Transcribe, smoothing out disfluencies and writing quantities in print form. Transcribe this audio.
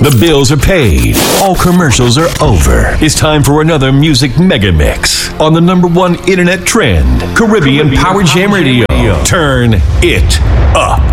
The bills are paid. All commercials are over. It's time for another music mega mix on the #1 internet trend, Caribbean Power Jam Radio. Turn it up.